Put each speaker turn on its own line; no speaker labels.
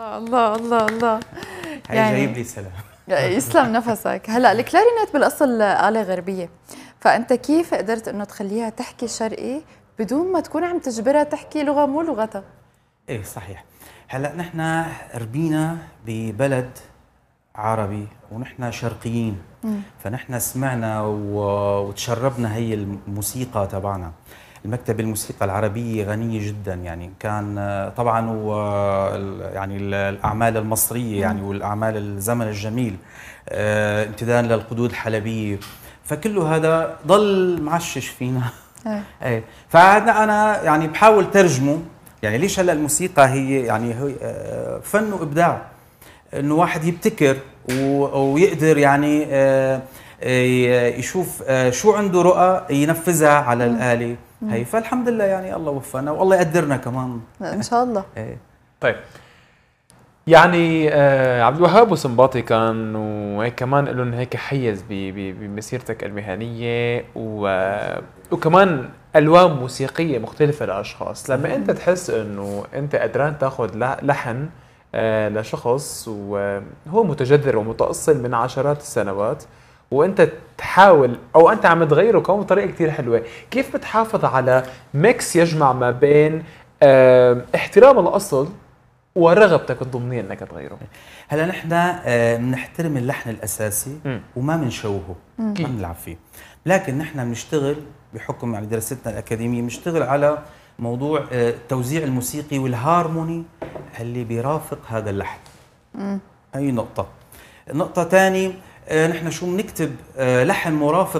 الله الله الله الله.
هي يعني جايب لي سلام.
يسلم نفسك. هلا الكلارينيت بالاصل آلة غربية، فانت كيف قدرت انه تخليها تحكي شرقي بدون ما تكون عم تجبرها تحكي لغة مو لغتها؟
ايه صحيح. هلا نحن ربينا ببلد عربي ونحن شرقيين، فنحن سمعنا وتشربنا هي الموسيقى تبعنا. المكتبة الموسيقى العربية غنية جدا، يعني كان طبعا يعني الأعمال المصرية يعني والأعمال الزمن الجميل امتدادا للقدود الحلبية، فكله هذا ضل معشش فينا. ايه فأنا يعني بحاول ترجمه. يعني ليش هلا الموسيقى هي يعني فن وإبداع، انه واحد يبتكر ويقدر يعني يشوف شو عنده رؤى ينفذها على الآلة هي. فالحمد لله يعني الله وفقنا والله يقدرنا كمان
ان شاء الله.
طيب يعني عبد الوهاب وسنباطي كان وهيك كمان لهم هيك حيز بمسيرتك المهنيه وكمان الوان موسيقيه مختلفه لاشخاص. لما انت تحس انه انت قدران تاخذ لحن لشخص وهو متجذر ومتأصل من عشرات السنوات وانت تحاول او انت عم تغيره كمان بطريقه كثير حلوه، كيف بتحافظ على ميكس يجمع ما بين احترام الاصل ورغبتك الضمنيه انك تغيره؟
هلا نحن بنحترم اللحن الاساسي وما بنشوهه، ما بنلعب فيه، لكن نحن بنشتغل بحكم يعني دراستنا الاكاديميه بنشتغل على موضوع التوزيع الموسيقي والهارموني اللي بيرافق هذا اللحن. هي نقطة. نقطة ثانية، نحن شو بنكتب لحن مرافق